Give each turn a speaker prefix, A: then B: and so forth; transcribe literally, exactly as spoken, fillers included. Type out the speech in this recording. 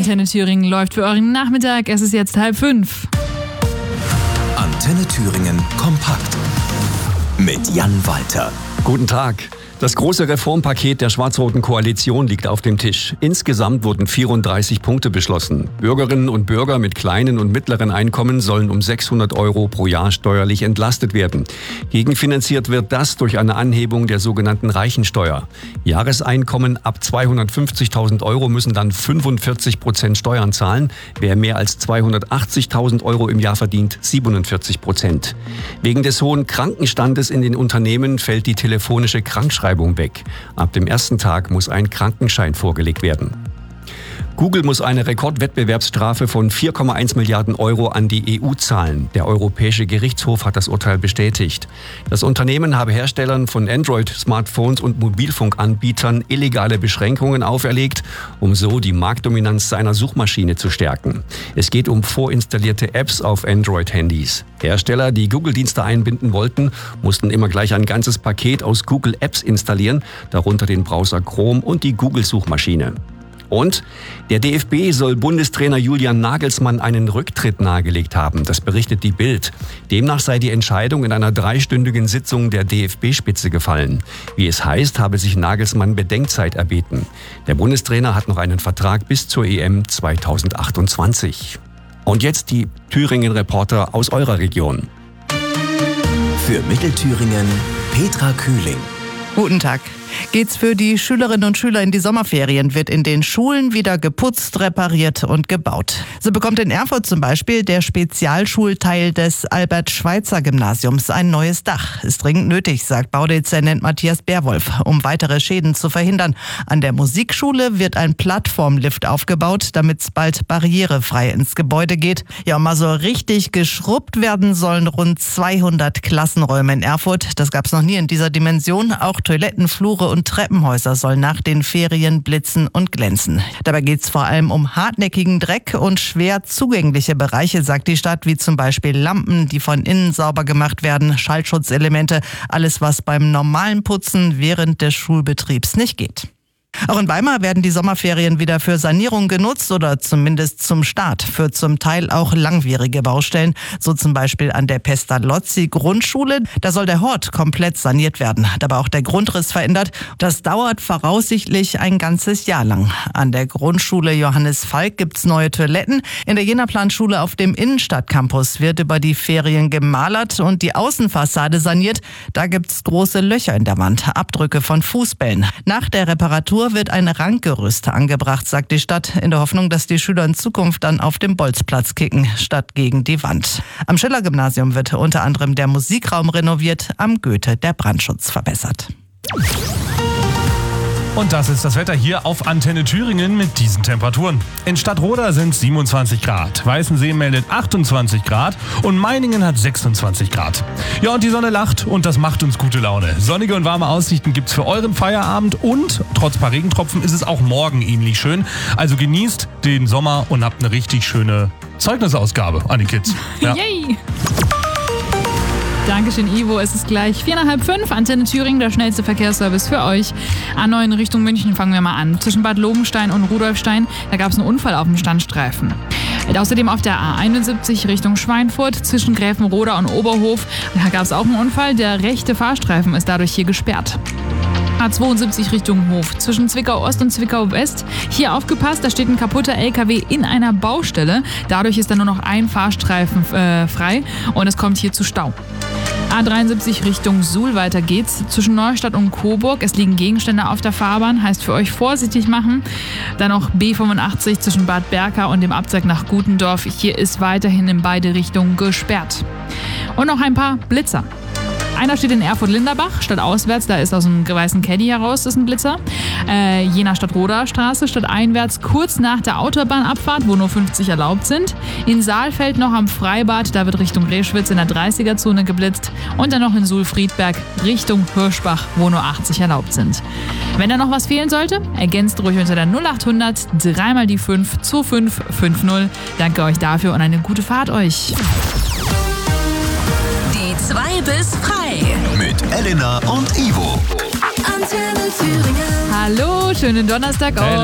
A: Antenne Thüringen läuft für euren Nachmittag. Es ist jetzt halb fünf.
B: Antenne Thüringen kompakt mit Jan Walter.
C: Guten Tag. Das große Reformpaket der schwarz-roten Koalition liegt auf dem Tisch. Insgesamt wurden vierunddreißig Punkte beschlossen. Bürgerinnen und Bürger mit kleinen und mittleren Einkommen sollen um sechshundert Euro pro Jahr steuerlich entlastet werden. Gegenfinanziert wird das durch eine Anhebung der sogenannten Reichensteuer. Jahreseinkommen ab zweihundertfünfzigtausend Euro müssen dann fünfundvierzig Prozent Steuern zahlen. Wer mehr als zweihundertachtzigtausend Euro im Jahr verdient, siebenundvierzig Prozent. Wegen des hohen Krankenstandes in den Unternehmen fällt die telefonische Krankschreibung weg. Ab dem ersten Tag muss ein Krankenschein vorgelegt werden. Google muss eine Rekordwettbewerbsstrafe von vier Komma eins Milliarden Euro an die E U zahlen. Der Europäische Gerichtshof hat das Urteil bestätigt. Das Unternehmen habe Herstellern von Android-Smartphones und Mobilfunkanbietern illegale Beschränkungen auferlegt, um so die Marktdominanz seiner Suchmaschine zu stärken. Es geht um vorinstallierte Apps auf Android-Handys. Hersteller, die Google-Dienste einbinden wollten, mussten immer gleich ein ganzes Paket aus Google-Apps installieren, darunter den Browser Chrome und die Google-Suchmaschine. Und der D F B soll Bundestrainer Julian Nagelsmann einen Rücktritt nahegelegt haben. Das berichtet die Bild. Demnach sei die Entscheidung in einer dreistündigen Sitzung der D F B-Spitze gefallen. Wie es heißt, habe sich Nagelsmann Bedenkzeit erbeten. Der Bundestrainer hat noch einen Vertrag bis zur E M zweitausendachtundzwanzig. Und jetzt die Thüringen-Reporter aus eurer Region.
B: Für Mittelthüringen Petra Kühling.
D: Guten Tag. Geht's für die Schülerinnen und Schüler in die Sommerferien, wird in den Schulen wieder geputzt, repariert und gebaut. So bekommt in Erfurt zum Beispiel der Spezialschulteil des Albert-Schweitzer-Gymnasiums ein neues Dach. Ist dringend nötig, sagt Baudezernent Matthias Bärwolf, um weitere Schäden zu verhindern. An der Musikschule wird ein Plattformlift aufgebaut, damit es bald barrierefrei ins Gebäude geht. Ja, und mal so richtig geschrubbt werden sollen rund zweihundert Klassenräume in Erfurt. Das gab's noch nie in dieser Dimension. Auch Toiletten, Flure und Treppenhäuser sollen nach den Ferien blitzen und glänzen. Dabei geht es vor allem um hartnäckigen Dreck und schwer zugängliche Bereiche, sagt die Stadt, wie zum Beispiel Lampen, die von innen sauber gemacht werden, Schallschutzelemente, alles was beim normalen Putzen während des Schulbetriebs nicht geht. Auch in Weimar werden die Sommerferien wieder für Sanierung genutzt oder zumindest zum Start für zum Teil auch langwierige Baustellen. So zum Beispiel an der Pestalozzi-Grundschule. Da soll der Hort komplett saniert werden. Dabei auch der Grundriss verändert. Das dauert voraussichtlich ein ganzes Jahr lang. An der Grundschule Johannes Falk gibt's neue Toiletten. In der Jena-Planschule auf dem Innenstadtcampus wird über die Ferien gemalert und die Außenfassade saniert. Da gibt's große Löcher in der Wand, Abdrücke von Fußbällen. Nach der Reparatur wird ein Ranggerüst angebracht, sagt die Stadt, in der Hoffnung, dass die Schüler in Zukunft dann auf dem Bolzplatz kicken, statt gegen die Wand. Am Schiller-Gymnasium wird unter anderem der Musikraum renoviert, am Goethe der Brandschutz verbessert.
E: Und das ist das Wetter hier auf Antenne Thüringen mit diesen Temperaturen. In Stadtroda sind es siebenundzwanzig Grad, Weißensee meldet achtundzwanzig Grad und Meiningen hat sechsundzwanzig Grad. Ja, und die Sonne lacht und das macht uns gute Laune. Sonnige und warme Aussichten gibt's für euren Feierabend und trotz paar Regentropfen ist es auch morgen ähnlich schön. Also genießt den Sommer und habt eine richtig schöne Zeugnisausgabe an die Kids. Ja.
A: Yay! Dankeschön, Ivo. Es ist gleich vier nach halb fünf. Antenne Thüringen, der schnellste Verkehrsservice für euch. A neun Richtung München fangen wir mal an. Zwischen Bad Lobenstein und Rudolfstein, da gab es einen Unfall auf dem Standstreifen. Außerdem auf der A einundsiebzig Richtung Schweinfurt zwischen Gräfenroda und Oberhof, da gab es auch einen Unfall. Der rechte Fahrstreifen ist dadurch hier gesperrt. A zweiundsiebzig Richtung Hof, zwischen Zwickau Ost und Zwickau West. Hier aufgepasst, da steht ein kaputter L K W in einer Baustelle. Dadurch ist dann nur noch ein Fahrstreifen äh, frei und es kommt hier zu Stau. A dreiundsiebzig Richtung Suhl, weiter geht's. Zwischen Neustadt und Coburg, es liegen Gegenstände auf der Fahrbahn, heißt für euch vorsichtig machen. Dann noch B fünfundachtzig zwischen Bad Berka und dem Abzweig nach Gutendorf. Hier ist weiterhin in beide Richtungen gesperrt. Und noch ein paar Blitzer. Einer steht in Erfurt-Linderbach, stadtauswärts, da ist aus dem weißen Caddy heraus ist ein Blitzer. Äh, Jena Stadtroda Straße, stadteinwärts, kurz nach der Autobahnabfahrt, wo nur fünfzig erlaubt sind. In Saalfeld noch am Freibad, da wird Richtung Reschwitz in der dreißiger-Zone geblitzt. Und dann noch in Suhl-Friedberg Richtung Hirschbach, wo nur achtzig erlaubt sind. Wenn da noch was fehlen sollte, ergänzt ruhig unter der null achthundert drei mal die fünf zwei fünf fünf null. Danke euch dafür und eine gute Fahrt euch.
F: Die zwei bis frei.
B: Mit Elena und Ivo.
F: Antenne Thüringen.
A: Hallo, schönen Donnerstag.